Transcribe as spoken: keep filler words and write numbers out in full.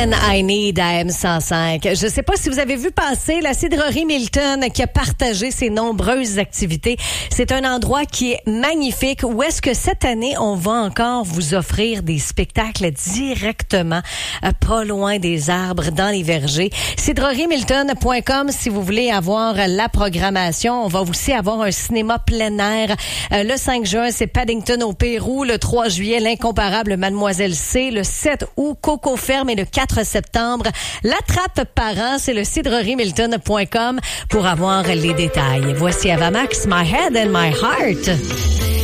When I Need à M cent cinq. Je ne sais pas si vous avez vu passer la cidrerie Milton qui a partagé ses nombreuses activités. C'est un endroit qui est magnifique où est-ce que cette année, on va encore vous offrir des spectacles directement euh, pas loin des arbres, dans les vergers. cidrerie milton point com si vous voulez avoir la programmation. On va aussi avoir un cinéma plein air. Euh, le cinq juin, c'est Paddington au Pérou. Le trois juillet, l'incomparable Mademoiselle C. Le sept août, Coco Ferme. Et le quatre septembre, La Trappe Parent. C'est le cidrerie milton point com pour avoir les détails. Voici Avamax, My Head and My Heart.